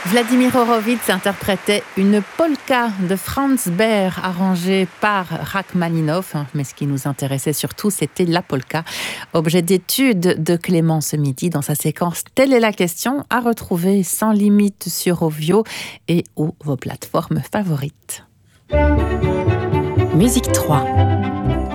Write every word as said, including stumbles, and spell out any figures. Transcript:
Vladimir Horowitz interprétait une polka de Franz Behr arrangée par Rachmaninov, mais ce qui nous intéressait surtout, c'était la polka, objet d'étude de Clément ce midi dans sa séquence Telle est la question, à retrouver sans limite sur Ovio et ou vos plateformes favorites. Musique trois.